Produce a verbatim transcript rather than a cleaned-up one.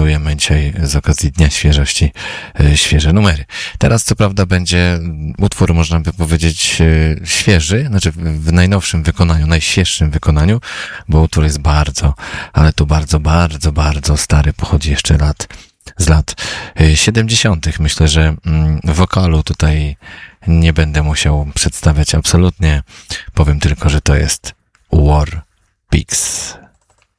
prezentujemy dzisiaj z okazji Dnia Świeżości świeże numery. Teraz co prawda będzie utwór, można by powiedzieć, świeży, znaczy w najnowszym wykonaniu, najświeższym wykonaniu, bo utwór jest bardzo, ale tu bardzo, bardzo, bardzo stary, pochodzi jeszcze lat, z lat siedemdziesiątych. Myślę, że wokalu tutaj nie będę musiał przedstawiać absolutnie. Powiem tylko, że to jest War Pigs.